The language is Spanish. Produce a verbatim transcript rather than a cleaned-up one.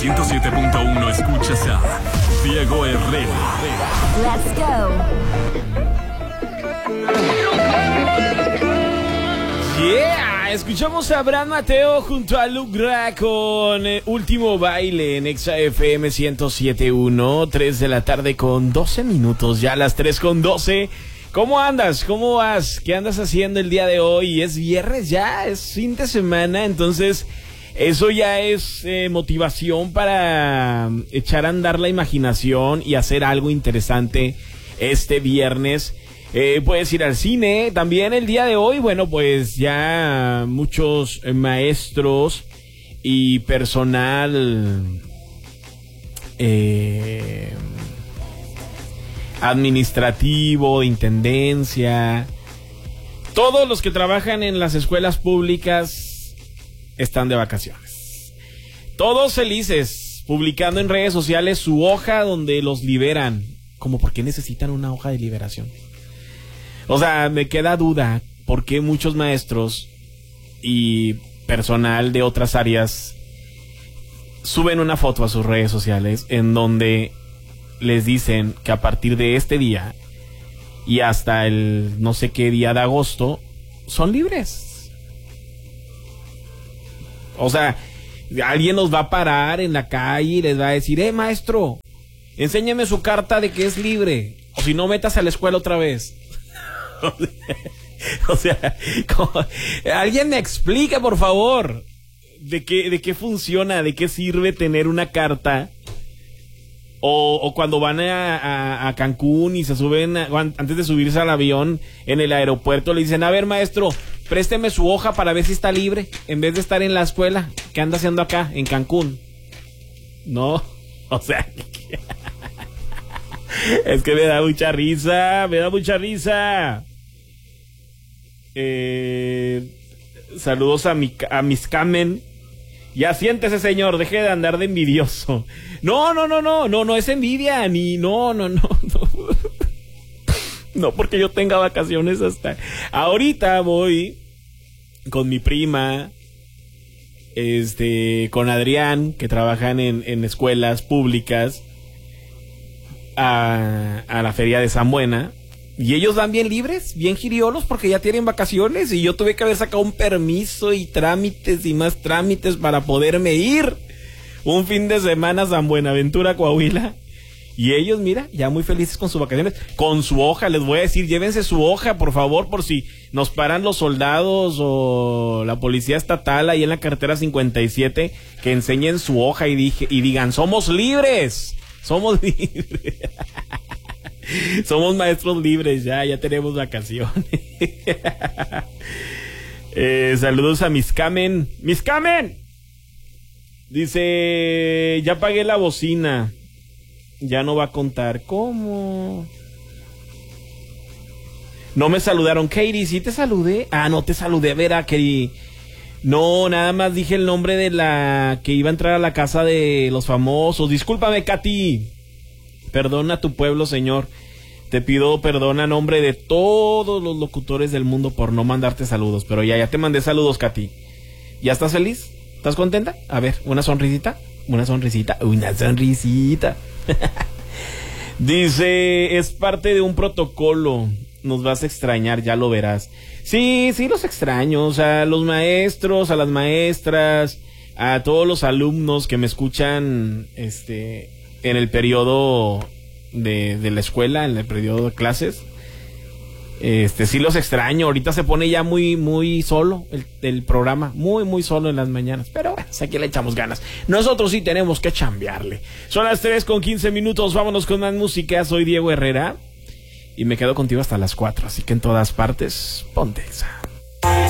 ciento siete punto uno escuchas a Diego Herrera. Let's go. Yeah, escuchamos a Abraham Mateo junto a Luke Gra con eh, Último Baile en Exa F M ciento siete punto uno, tres de la tarde con doce minutos, ya las tres con doce. ¿Cómo andas? ¿Cómo vas? ¿Qué andas haciendo el día de hoy? Es viernes ya, es fin de semana, entonces eso ya es eh, motivación para echar a andar la imaginación y hacer algo interesante este viernes. Eh, puedes ir al cine también el día de hoy. Bueno, pues ya muchos maestros y personal eh, administrativo, de intendencia, todos los que trabajan en las escuelas públicas están de vacaciones. Todos felices, publicando en redes sociales su hoja donde los liberan. ¿Cómo por qué necesitan una hoja de liberación? O sea, me queda duda por qué muchos maestros y personal de otras áreas suben una foto a sus redes sociales en donde les dicen que a partir de este día y hasta el no sé qué día de agosto son libres. O sea, alguien los va a parar en la calle y les va a decir, eh, maestro, enséñame su carta de que es libre, o si no, metas a la escuela otra vez. O sea, como, alguien me explica, por favor, de qué, de qué funciona, de qué sirve tener una carta. O, o cuando van a, a, a Cancún y se suben, a, antes de subirse al avión en el aeropuerto, le dicen, a ver, maestro, présteme su hoja para ver si está libre, en vez de estar en la escuela. ¿Qué anda haciendo acá, en Cancún? No, o sea, es que me da mucha risa, me da mucha risa. Eh, saludos a mi, a mis Camen. Ya siéntese, señor, deje de andar de envidioso. No, no, no, no, no, no es envidia, ni, no, no, no, no. No porque yo tenga vacaciones hasta... Ahorita voy con mi prima, este, con Adrián, que trabajan en, en escuelas públicas, a, a la feria de San Buena. Y ellos van bien libres, bien giriolos, porque ya tienen vacaciones. Y yo tuve que haber sacado un permiso y trámites y más trámites para poderme ir un fin de semana a San Buenaventura, Coahuila. Y ellos, mira, ya muy felices con sus vacaciones. Con su hoja, les voy a decir, llévense su hoja, por favor, por si nos paran los soldados o la policía estatal ahí en la carretera cincuenta y siete, que enseñen su hoja y, dije, y digan, somos libres, somos libres. Somos maestros libres, ya, ya tenemos vacaciones. eh, saludos a Mis Camen. ¡Mis Camen! Dice, ya pagué la bocina. Ya no va a contar. ¿Cómo? No me saludaron. Katie, ¿sí te saludé? Ah, no te saludé, Vera, Katie. No, nada más dije el nombre de la que iba a entrar a la casa de los famosos. Discúlpame, Katy. Perdona a tu pueblo, señor. Te pido perdón a nombre de todos los locutores del mundo por no mandarte saludos. Pero ya, ya te mandé saludos, Katy. ¿Ya estás feliz? ¿Estás contenta? A ver, una sonrisita. Una sonrisita. Una sonrisita. Dice, es parte de un protocolo. Nos vas a extrañar, ya lo verás. Sí, sí los extraño. O sea, los maestros, a las maestras, a todos los alumnos que me escuchan, este... en el periodo de, de la escuela, en el periodo de clases. Este, sí los extraño. Ahorita se pone ya muy, muy solo el, el programa, muy, muy solo en las mañanas. Pero bueno, aquí le echamos ganas. Nosotros sí tenemos que chambearle. Son las tres con quince minutos. Vámonos con más música. Soy Diego Herrera y me quedo contigo hasta las cuatro. Así que en todas partes, ponte esa.